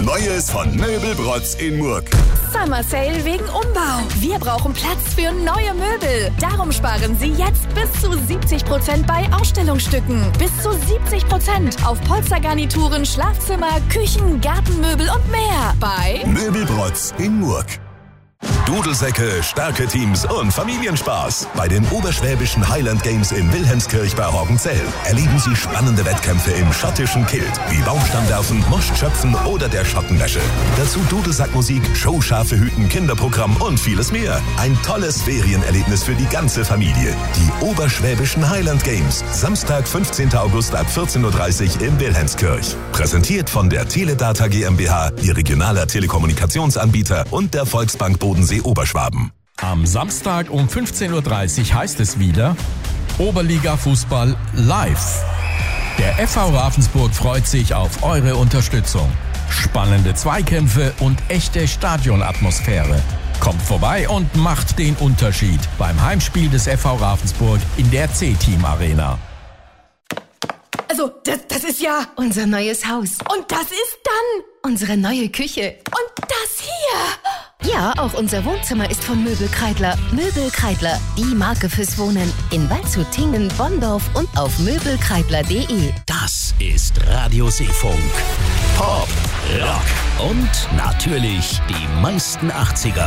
Neues von Möbelbrotz in Murg. Summer Sale wegen Umbau. Wir brauchen Platz für neue Möbel. Darum sparen Sie jetzt bis zu 70% bei Ausstellungsstücke. Bis zu 70% auf Polstergarnituren, Schlafzimmer, Küchen, Gartenmöbel und mehr. Bei Möbelbrotz in Murg. Dudelsäcke, starke Teams und Familienspaß. Bei den Oberschwäbischen Highland Games in Wilhelmskirch bei Roggenzell erleben Sie spannende Wettkämpfe im schottischen Kilt, wie Baumstammwerfen, Moschtschöpfen oder der Schottenwäsche. Dazu Dudelsackmusik, showscharfe Hüten, Kinderprogramm und vieles mehr. Ein tolles Ferienerlebnis für die ganze Familie. Die Oberschwäbischen Highland Games. Samstag, 15. August ab 14.30 Uhr in Wilhelmskirch. Präsentiert von der Teledata GmbH, Ihr regionaler Telekommunikationsanbieter und der Volksbank Bodensee Oberschwaben. Am Samstag um 15.30 Uhr heißt es wieder Oberliga Fußball live. Der FV Ravensburg freut sich auf eure Unterstützung. Spannende Zweikämpfe und echte Stadionatmosphäre. Kommt vorbei und macht den Unterschied beim Heimspiel des FV Ravensburg in der C-Team Arena. Also, das ist ja unser neues Haus. Und das ist dann unsere neue Küche. Und das hier. Ja, auch unser Wohnzimmer ist von Möbel Kreidler. Möbel Kreidler, die Marke fürs Wohnen. In Waldshut, Tingen, Bonndorf und auf möbelkreidler.de. Das ist Radio Seefunk. Pop, Rock und natürlich die meisten 80er.